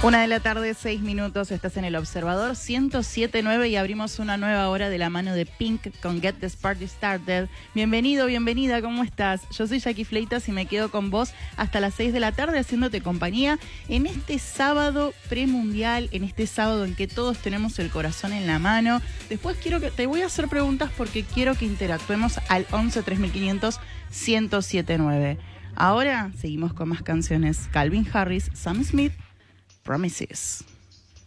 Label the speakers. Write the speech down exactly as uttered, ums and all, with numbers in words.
Speaker 1: Una de la tarde, seis minutos, estás en El Observador ciento siete punto nueve y abrimos una nueva hora de la mano de Pink con Get This Party Started. Bienvenido, bienvenida, ¿cómo estás? Yo soy Jackie Fleitas y me quedo con vos hasta las seis de la tarde haciéndote compañía en este sábado premundial, en este sábado en que todos tenemos el corazón en la mano. Después quiero que te voy a hacer preguntas porque quiero que interactuemos al once tres mil quinientos ciento siete punto nueve. Ahora seguimos con más canciones. Calvin Harris, Sam Smith, Promises.